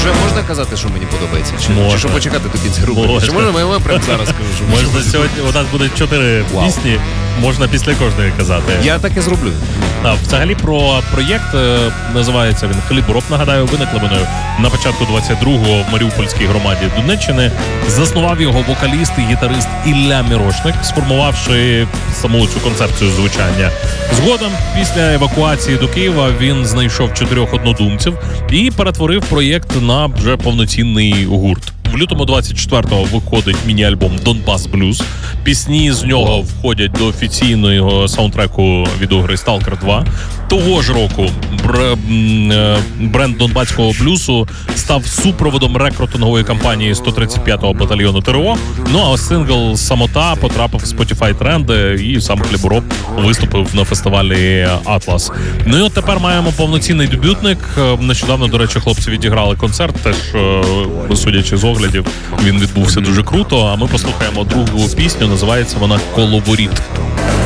Уже можна казати, що мені подобається? Можна. Чи що почекати до кінця рубрики? Чи можна я прямо зараз скажу? Що Можна сьогодні, у нас буде 4 пісні, можна після кожної казати. Я так і зроблю. Взагалі про проєкт, називається він «Хлібороб», нагадаю, виникли вони на початку 22-го в Маріупольській громаді Донеччини. Заснував його вокаліст і гітарист Ілля Мірошник, сформувавши саму цю концепцію звучання. Згодом, після евакуації до Києва, він знайшов 4 однодумців і перетворив проєкт на вже повноцінний гурт. В лютому 24-го виходить міні-альбом «Донбас Блюз». Пісні з нього входять до офіційного саундтреку відеогри «Сталкер 2». Того ж року бренд донбаського блюзу став супроводом рекрутингової кампанії 135-го батальйону ТРО. Ну а сингл «Самота» потрапив в Spotify тренди, і сам Хлібороб виступив на фестивалі «Атлас». Ну і от тепер маємо повноцінний дебютник. Нещодавно, до речі, хлопці відіграли концерт, теж, судячи з оглядів, він відбувся дуже круто. А ми послухаємо другу пісню, називається вона «Коловоріт».